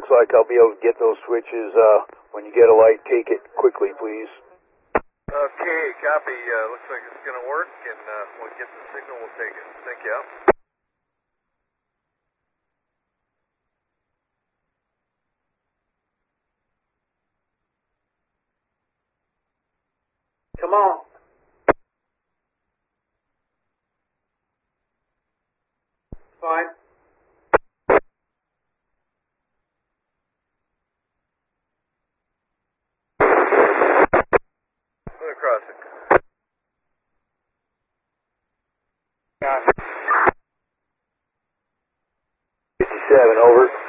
looks like I'll be able to get those switches. When you get a light, take it quickly, please. Okay, copy. Looks like it's going to work, and when we get the signal, we'll take it. Thank you. Come on. Fine. Going across it. Got it. 57, over.